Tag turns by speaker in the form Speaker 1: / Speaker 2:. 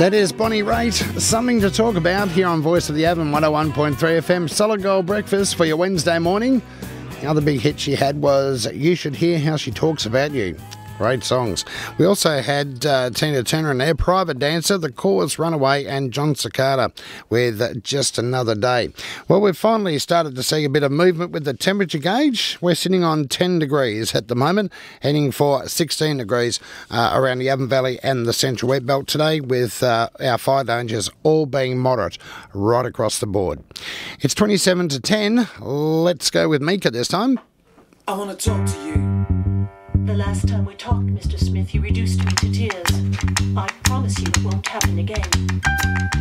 Speaker 1: That is Bonnie Raitt. Something to talk about here on Voice of the Avon 101.3 FM. Solid Gold Breakfast for your Wednesday morning. The other big hit she had was You Should Hear How She Talks About You. Great songs. We also had Tina Turner in there, Private Dancer, The Chorus Runaway, and John Cicada with Just Another Day. Well, we've finally started to see a bit of movement with the temperature gauge. We're sitting on 10 degrees at the moment, heading for 16 degrees around the Avon Valley and the Central Wet Belt today, with our fire dangers all being moderate right across the board. It's 27 to 10. Let's go with Mika this time.
Speaker 2: I want to talk to you.
Speaker 3: The last time we talked, Mr. Smith, you reduced me to tears. I promise you it won't happen again.